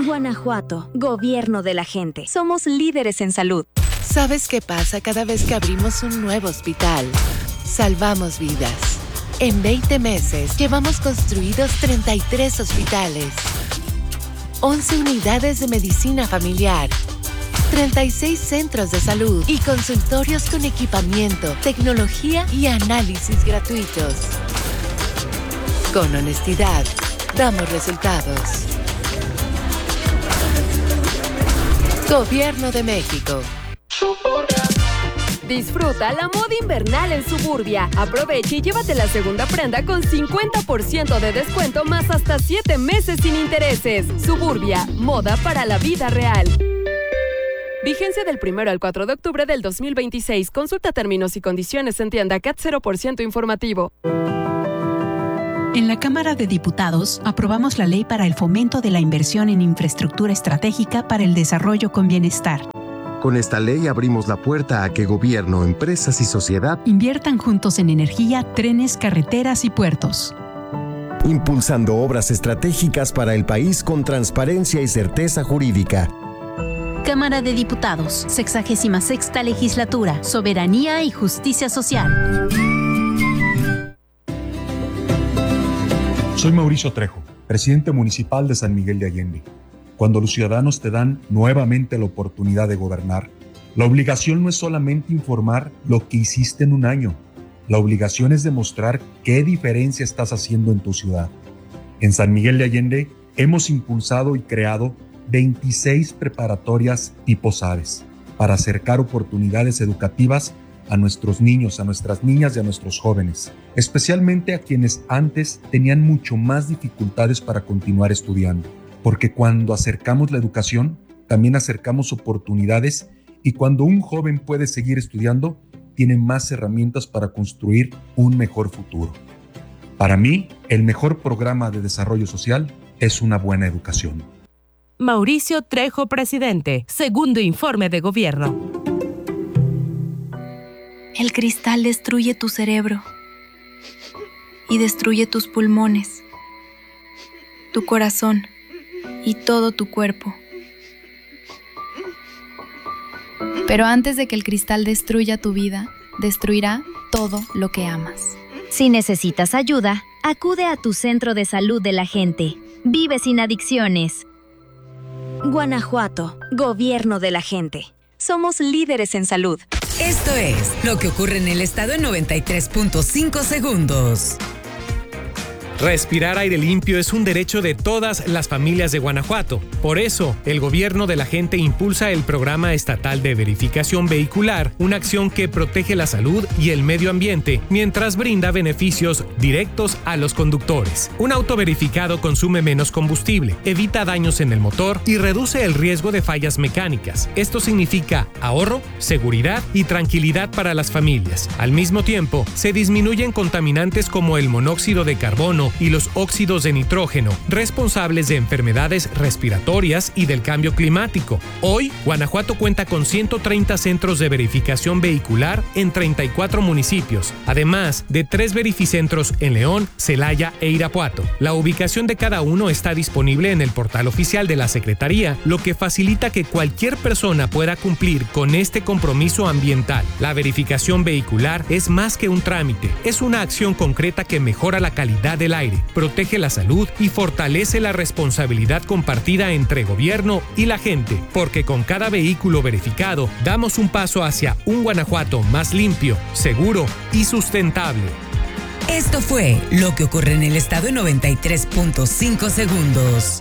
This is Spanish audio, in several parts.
Guanajuato, gobierno de la gente. Somos líderes en salud. ¿Sabes qué pasa cada vez que abrimos un nuevo hospital? Salvamos vidas. En 20 meses llevamos construidos 33 hospitales, 11 unidades de medicina familiar, 36 centros de salud y consultorios con equipamiento, tecnología y análisis gratuitos. Con honestidad, damos resultados. Gobierno de México. Disfruta la moda invernal en Suburbia. Aprovecha y llévate la segunda prenda con 50% de descuento más hasta 7 meses sin intereses. Suburbia, moda para la vida real. Vigencia del 1 al 4 de octubre del 2026. Consulta términos y condiciones en tienda CAT 0% informativo. En la Cámara de Diputados aprobamos la Ley para el Fomento de la Inversión en Infraestructura Estratégica para el Desarrollo con Bienestar. Con esta ley abrimos la puerta a que gobierno, empresas y sociedad inviertan juntos en energía, trenes, carreteras y puertos. Impulsando obras estratégicas para el país con transparencia y certeza jurídica. Cámara de Diputados, 66ª Legislatura, Soberanía y Justicia Social. Soy Mauricio Trejo, presidente municipal de San Miguel de Allende. Cuando los ciudadanos te dan nuevamente la oportunidad de gobernar, la obligación no es solamente informar lo que hiciste en un año. La obligación es demostrar qué diferencia estás haciendo en tu ciudad. En San Miguel de Allende hemos impulsado y creado 26 preparatorias tipo SADES para acercar oportunidades educativas a nuestros niños, a nuestras niñas y a nuestros jóvenes, especialmente a quienes antes tenían mucho más dificultades para continuar estudiando. Porque cuando acercamos la educación, también acercamos oportunidades y cuando un joven puede seguir estudiando, tiene más herramientas para construir un mejor futuro. Para mí, el mejor programa de desarrollo social es una buena educación. Mauricio Trejo, presidente. Segundo informe de gobierno. El cristal destruye tu cerebro y destruye tus pulmones, tu corazón y todo tu cuerpo. Pero antes de que el cristal destruya tu vida, destruirá todo lo que amas. Si necesitas ayuda, acude a tu centro de salud de la gente. Vive sin adicciones. Guanajuato, gobierno de la gente. Somos líderes en salud. Esto es lo que ocurre en el estado en 93.5 segundos. Respirar aire limpio es un derecho de todas las familias de Guanajuato. Por eso, el gobierno de la gente impulsa el programa estatal de verificación vehicular, una acción que protege la salud y el medio ambiente, mientras brinda beneficios directos a los conductores. Un auto verificado consume menos combustible, evita daños en el motor y reduce el riesgo de fallas mecánicas. Esto significa ahorro, seguridad y tranquilidad para las familias. Al mismo tiempo, se disminuyen contaminantes como el monóxido de carbono y los óxidos de nitrógeno, responsables de enfermedades respiratorias y del cambio climático. Hoy, Guanajuato cuenta con 130 centros de verificación vehicular en 34 municipios, además de 3 verificentros en León, Celaya e Irapuato. La ubicación de cada uno está disponible en el portal oficial de la Secretaría, lo que facilita que cualquier persona pueda cumplir con este compromiso ambiental. La verificación vehicular es más que un trámite, es una acción concreta que mejora la calidad del aire, protege la salud y fortalece la responsabilidad compartida entre gobierno y la gente, porque con cada vehículo verificado damos un paso hacia un Guanajuato más limpio, seguro y sustentable. Esto fue lo que ocurre en el estado en 93.5 segundos.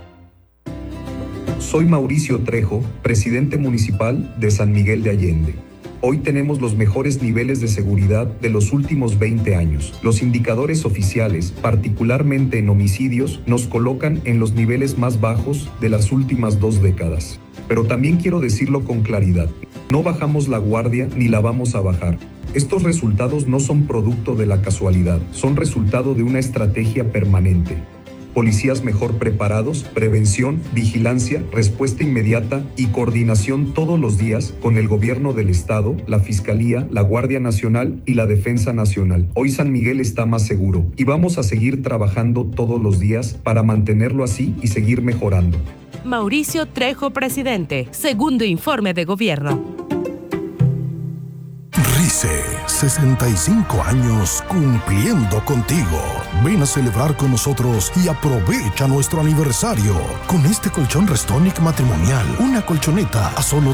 Soy Mauricio Trejo, presidente municipal de San Miguel de Allende. Hoy tenemos los mejores niveles de seguridad de los últimos 20 años. Los indicadores oficiales, particularmente en homicidios, nos colocan en los niveles más bajos de las últimas 2 décadas. Pero también quiero decirlo con claridad, no bajamos la guardia ni la vamos a bajar. Estos resultados no son producto de la casualidad, son resultado de una estrategia permanente. policías mejor preparados, prevención, vigilancia, respuesta inmediata y coordinación todos los días con el gobierno del estado, la Fiscalía, la Guardia Nacional y la Defensa Nacional. Hoy San Miguel está más seguro y vamos a seguir trabajando todos los días para mantenerlo así y seguir mejorando. Mauricio Trejo, presidente. Segundo informe de gobierno. RICE, 65 años cumpliendo contigo. Ven a celebrar con nosotros y aprovecha nuestro aniversario. Con este colchón Restonic matrimonial, una colchoneta a solo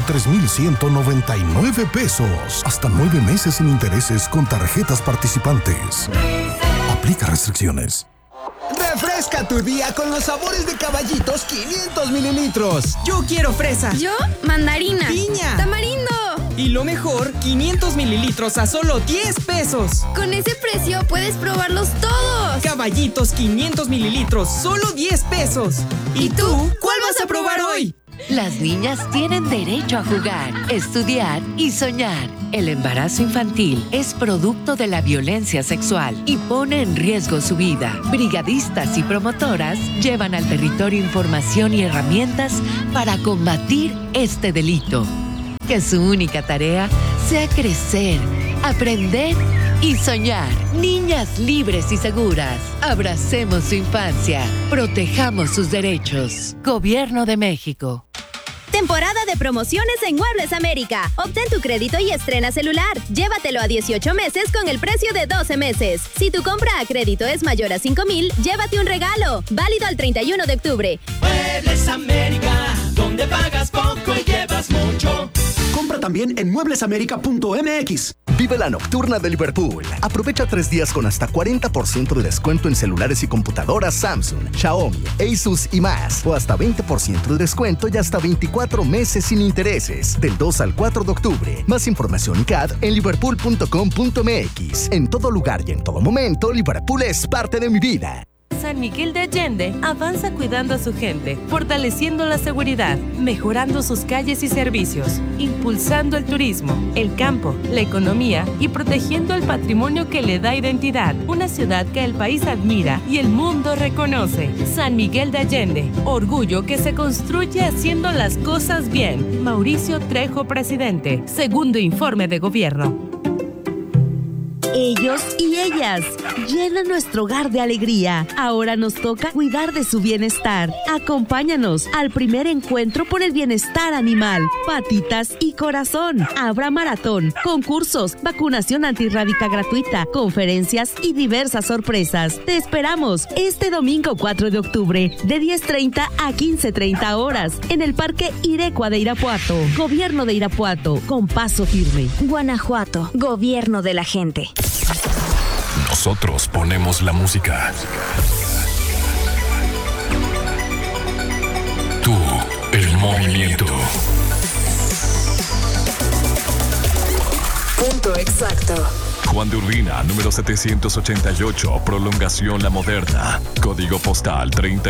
3,199 pesos. Hasta 9 meses sin intereses con tarjetas participantes. Aplica restricciones. Refresca tu día con los sabores de Caballitos 500 mililitros. Yo quiero fresa. Yo, mandarina. Piña. Tamarindo. Y lo mejor, 500 mililitros a solo 10 pesos. Con ese precio puedes probarlos todos. Caballitos 500 mililitros, solo 10 pesos. ¿Y tú? ¿Cuál vas a probar hoy? Las niñas tienen derecho a jugar, estudiar y soñar. El embarazo infantil es producto de la violencia sexual y pone en riesgo su vida. Brigadistas y promotoras llevan al territorio información y herramientas para combatir este delito. Que su única tarea sea crecer, aprender y soñar. Niñas libres y seguras. Abracemos su infancia. Protejamos sus derechos. Gobierno de México. Temporada de promociones en Muebles América. Obtén tu crédito y estrena celular. Llévatelo a 18 meses con el precio de 12 meses. Si tu compra a crédito es mayor a 5,000, llévate un regalo. Válido al 31 de octubre. Muebles América, donde pagas poco y llevas mucho. Compra también en mueblesamerica.mx. Vive la nocturna de Liverpool. Aprovecha 3 días con hasta 40% de descuento en celulares y computadoras Samsung, Xiaomi, Asus y más. O hasta 20% de descuento y hasta 24 meses sin intereses. Del 2 al 4 de octubre. Más información y CAD en liverpool.com.mx. En todo lugar y en todo momento, Liverpool es parte de mi vida. San Miguel de Allende avanza cuidando a su gente, fortaleciendo la seguridad, mejorando sus calles y servicios, impulsando el turismo, el campo, la economía y protegiendo el patrimonio que le da identidad. Una ciudad que el país admira y el mundo reconoce. San Miguel de Allende, orgullo que se construye haciendo las cosas bien. Mauricio Trejo, presidente. Segundo informe de gobierno. Ellos y ellas llenan nuestro hogar de alegría. Ahora nos toca cuidar de su bienestar. Acompáñanos al primer encuentro por el bienestar animal, patitas y corazón. Habrá maratón, concursos, vacunación antirrábica gratuita, conferencias y diversas sorpresas. Te esperamos este domingo 4 de octubre de 10:30 a 15:30 horas en el Parque Irecua de Irapuato. Gobierno de Irapuato, con paso firme. Guanajuato, gobierno de la gente. Nosotros ponemos la música. Tú, el movimiento. Punto exacto. Juan de Urbina, número 788, prolongación La Moderna. Código postal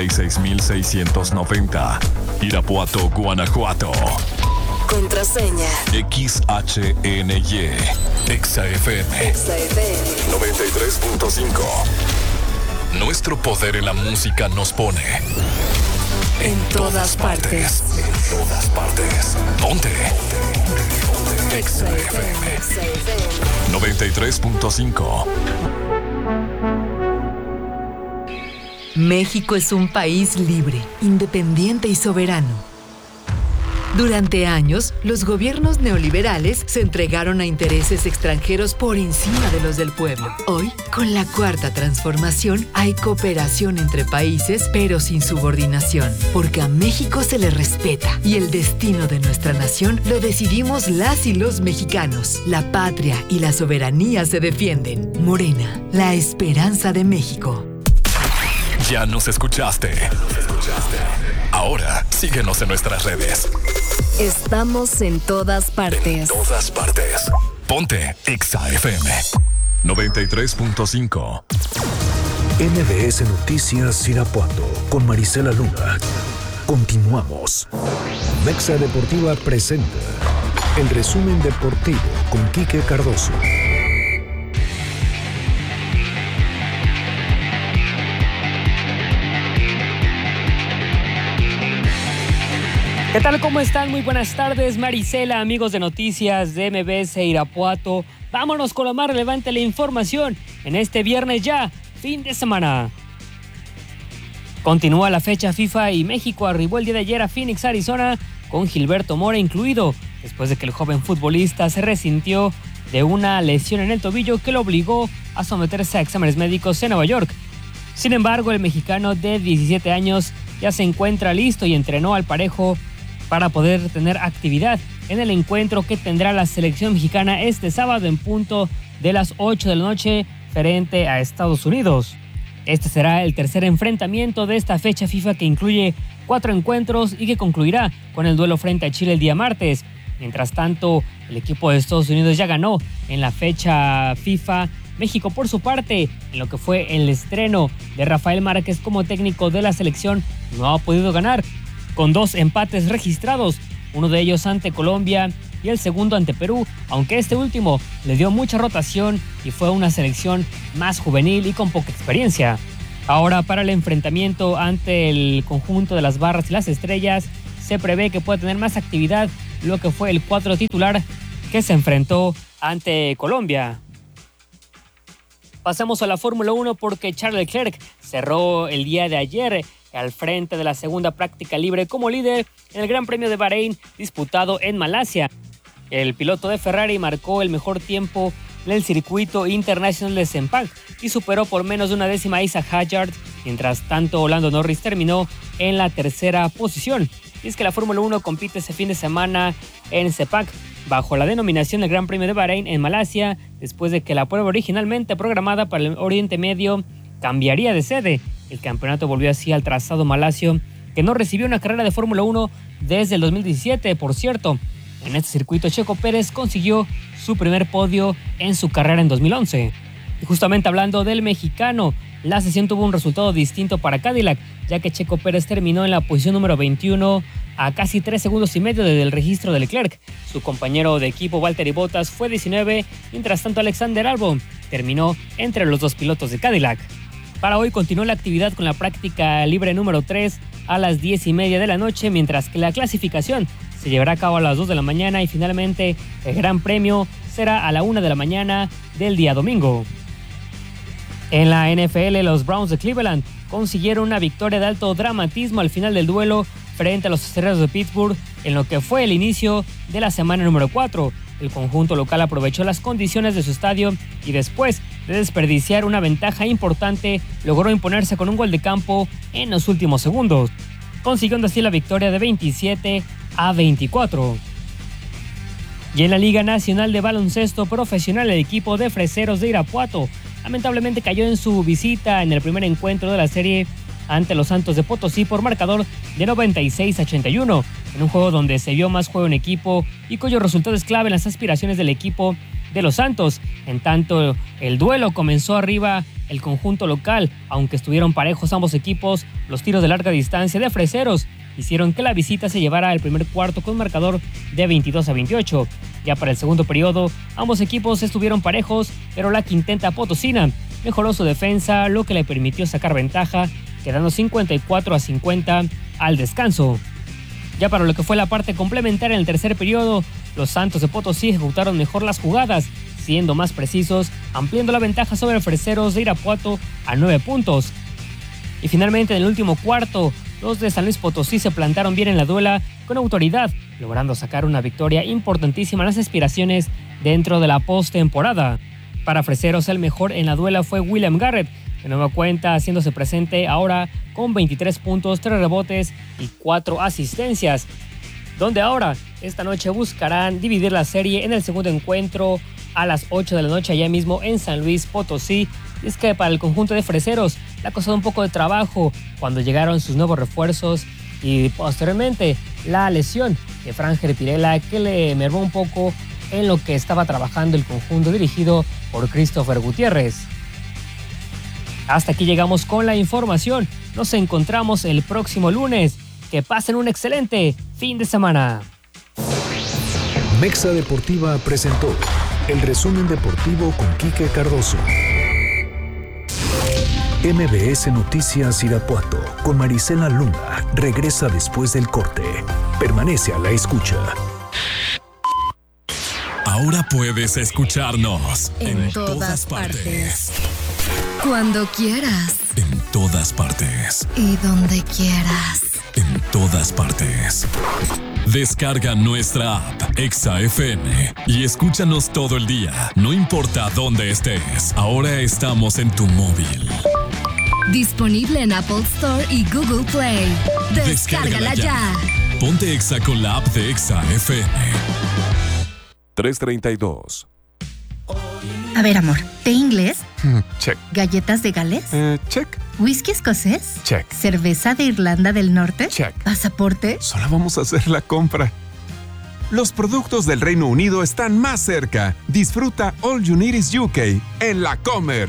36690. Irapuato, Guanajuato. Contraseña. XHNY. XFM. 93.5. Nuestro poder en la música nos pone en todas partes. En todas partes. Ponte. XFM 93.5. México es un país libre, independiente y soberano. Durante años, los gobiernos neoliberales se entregaron a intereses extranjeros por encima de los del pueblo. Hoy, con la Cuarta Transformación, hay cooperación entre países, pero sin subordinación, porque a México se le respeta y el destino de nuestra nación lo decidimos las y los mexicanos. La patria y la soberanía se defienden. Morena, la esperanza de México. Ya nos escuchaste. Ahora, síguenos en nuestras redes. Estamos en todas partes. En todas partes. Ponte XFM 93.5. MBS Noticias Irapuato con Marisela Luna. Continuamos. Mexa Deportiva presenta el resumen deportivo con Quique Cardoso. ¿Qué tal? ¿Cómo están? Muy buenas tardes, Marisela, amigos de Noticias de MBS Irapuato. Vámonos con lo más relevante de la información en este viernes ya, fin de semana. Continúa la fecha FIFA y México arribó el día de ayer a Phoenix, Arizona, con Gilberto Mora incluido, después de que el joven futbolista se resintió de una lesión en el tobillo que lo obligó a someterse a exámenes médicos en Nueva York. Sin embargo, el mexicano de 17 años ya se encuentra listo y entrenó al parejo para poder tener actividad en el encuentro que tendrá la selección mexicana este sábado en punto de las 8 de la noche frente a Estados Unidos. Este será el tercer enfrentamiento de esta fecha FIFA que incluye 4 encuentros y que concluirá con el duelo frente a Chile el día martes. Mientras tanto, el equipo de Estados Unidos ya ganó en la fecha FIFA. México, por su parte, en lo que fue el estreno de Rafael Márquez como técnico de la selección, no ha podido ganar, con 2 empates registrados, uno de ellos ante Colombia y el segundo ante Perú, aunque este último le dio mucha rotación y fue una selección más juvenil y con poca experiencia. Ahora, para el enfrentamiento ante el conjunto de las Barras y las Estrellas, se prevé que pueda tener más actividad lo que fue el cuadro titular que se enfrentó ante Colombia. Pasamos a la Fórmula 1 porque Charles Leclerc cerró el día de ayer al frente de la segunda práctica libre como líder en el Gran Premio de Bahrein disputado en Malasia. El piloto de Ferrari marcó el mejor tiempo en el circuito internacional de Sepang y superó por menos de una décima a Isaac Hadjar. Mientras tanto, Lando Norris terminó en la tercera posición. Y es que la Fórmula 1 compite ese fin de semana en Sepang bajo la denominación del Gran Premio de Bahrein en Malasia, después de que la prueba originalmente programada para el Oriente Medio cambiaría de sede. El campeonato volvió así al trazado malasio, que no recibió una carrera de Fórmula 1 desde el 2017, por cierto. En este circuito, Checo Pérez consiguió su primer podio en su carrera en 2011. Y justamente hablando del mexicano, la sesión tuvo un resultado distinto para Cadillac, ya que Checo Pérez terminó en la posición número 21 a casi 3 segundos y medio desde el registro de Leclerc. Su compañero de equipo Valtteri Bottas fue 19, mientras tanto Alexander Albon terminó entre los 2 pilotos de Cadillac. Para hoy continuó la actividad con la práctica libre número 3 a las 10:30 de la noche, mientras que la clasificación se llevará a cabo a las 2 de la mañana y finalmente el Gran Premio será a la 1 de la mañana del día domingo. En la NFL, los Browns de Cleveland consiguieron una victoria de alto dramatismo al final del duelo frente a los Acereros de Pittsburgh en lo que fue el inicio de la semana número 4. El conjunto local aprovechó las condiciones de su estadio y después de desperdiciar una ventaja importante, logró imponerse con un gol de campo en los últimos segundos, consiguiendo así la victoria de 27-24. Y en la Liga Nacional de Baloncesto Profesional, el equipo de Freseros de Irapuato lamentablemente cayó en su visita en el primer encuentro de la serie ante los Santos de Potosí por marcador de 96-81, en un juego donde se vio más juego en equipo y cuyo resultado es clave en las aspiraciones del equipo de los Santos. En tanto, el duelo comenzó arriba el conjunto local, aunque estuvieron parejos ambos equipos. Los tiros de larga distancia de Freseros hicieron que la visita se llevara el primer cuarto con un marcador de 22-28. Ya para el segundo periodo, ambos equipos estuvieron parejos, pero la quinteta potosina mejoró su defensa, lo que le permitió sacar ventaja, quedando 54-50 al descanso. Ya para lo que fue la parte complementaria en el tercer periodo, los Santos de Potosí ejecutaron mejor las jugadas, siendo más precisos, ampliando la ventaja sobre Freseros de Irapuato a 9 puntos. Y finalmente, en el último cuarto, los de San Luis Potosí se plantaron bien en la duela con autoridad, logrando sacar una victoria importantísima en las aspiraciones dentro de la postemporada. Para Freseros, el mejor en la duela fue William Garrett, de nueva cuenta haciéndose presente ahora con 23 puntos, 3 rebotes y 4 asistencias, donde ahora esta noche buscarán dividir la serie en el segundo encuentro a las 8 de la noche allá mismo en San Luis Potosí. Y es que para el conjunto de Freseros le ha costado un poco de trabajo cuando llegaron sus nuevos refuerzos y posteriormente la lesión de Frangel Pirela, que le mermó un poco en lo que estaba trabajando el conjunto dirigido por Christopher Gutiérrez. Hasta aquí llegamos con la información. Nos encontramos el próximo lunes. Que pasen un excelente fin de semana. Mexa Deportiva presentó el resumen deportivo con Quique Cardoso. MBS Noticias Irapuato. con Marisela Luna regresa después del corte. Permanece a la escucha. Ahora puedes escucharnos en todas partes. Cuando quieras. En todas partes. Y donde quieras. En todas partes. Descarga nuestra app Exa FM y escúchanos todo el día, no importa dónde estés. Ahora estamos en tu móvil. Disponible en Apple Store y Google Play. Descárgala ya. Ponte Exa con la app de Exa FM. 332. A ver, amor, ¿té inglés? Check. ¿Galletas de Gales? Check. ¿Whisky escocés? Check. ¿Cerveza de Irlanda del Norte? Check. ¿Pasaporte? Solo vamos a hacer la compra. Los productos del Reino Unido están más cerca. Disfruta All You Need Is UK en La Comer.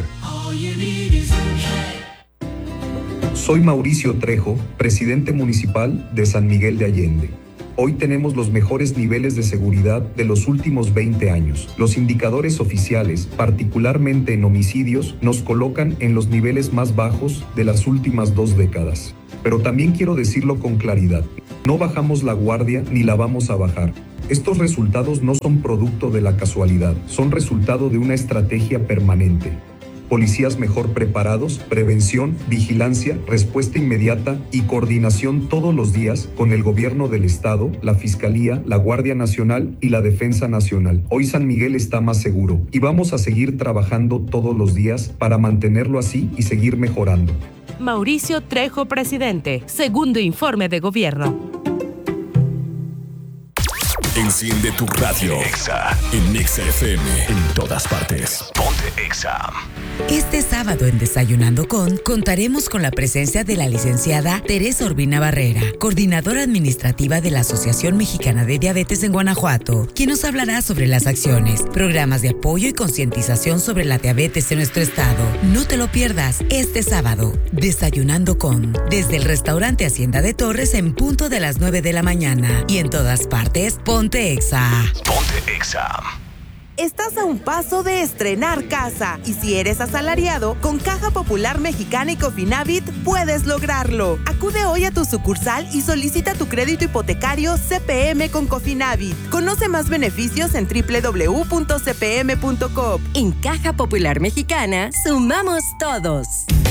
Soy Mauricio Trejo, presidente municipal de San Miguel de Allende. Hoy tenemos los mejores niveles de seguridad de los últimos 20 años. Los indicadores oficiales, particularmente en homicidios, nos colocan en los niveles más bajos de las últimas 2 décadas. Pero también quiero decirlo con claridad, no bajamos la guardia ni la vamos a bajar. Estos resultados no son producto de la casualidad, son resultado de una estrategia permanente. Policías mejor preparados, prevención, vigilancia, respuesta inmediata y coordinación todos los días con el gobierno del estado, la Fiscalía, la Guardia Nacional y la Defensa Nacional. Hoy San Miguel está más seguro y vamos a seguir trabajando todos los días para mantenerlo así y seguir mejorando. Mauricio Trejo, presidente. Segundo informe de gobierno. Enciende tu radio. Exa. En Exa FM. En todas partes. Ponte Exa. Este sábado en Desayunando contaremos con la presencia de la licenciada Teresa Urbina Barrera, coordinadora administrativa de la Asociación Mexicana de Diabetes en Guanajuato, quien nos hablará sobre las acciones, programas de apoyo y concientización sobre la diabetes en nuestro estado. No te lo pierdas este sábado, Desayunando desde el restaurante Hacienda de Torres en punto de las 9 de la mañana y en todas partes, Ponte Exa. Ponte Exa. Estás a un paso de estrenar casa y si eres asalariado, con Caja Popular Mexicana y Cofinavit puedes lograrlo. Acude hoy a tu sucursal y solicita tu crédito hipotecario CPM con Cofinavit. Conoce más beneficios en www.cpm.coop. En Caja Popular Mexicana, sumamos todos.